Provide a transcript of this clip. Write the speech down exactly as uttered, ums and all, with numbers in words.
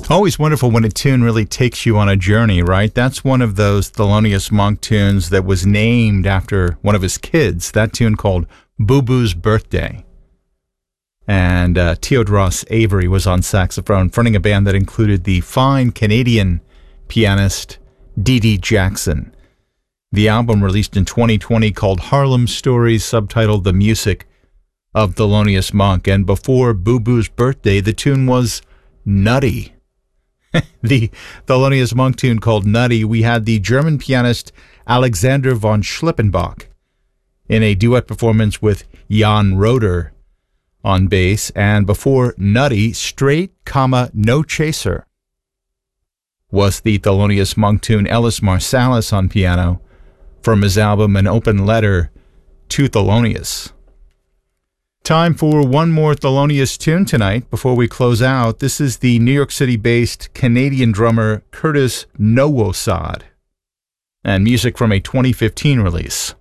Always wonderful when a tune really takes you on a journey, right? That's one of those Thelonious Monk tunes that was named after one of his kids, that tune called Boo Boo's Birthday. And uh, Theodros Avery was on saxophone, fronting a band that included the fine Canadian pianist Dee Dee Jackson. The album, released in twenty twenty, called Harlem Stories, subtitled The Music of Thelonious Monk. And before Boo Boo's Birthday, the tune was Nutty. The Thelonious Monk tune called Nutty, we had the German pianist Alexander von Schlippenbach in a duet performance with Jan Roeder on bass, and before Nutty, Straight, comma, No Chaser was the Thelonious Monk tune Ellis Marsalis on piano from his album An Open Letter to Thelonious. Time for one more Thelonious tune tonight before we close out. This is the New York City-based Canadian drummer Curtis Nowosad, and music from a twenty fifteen release.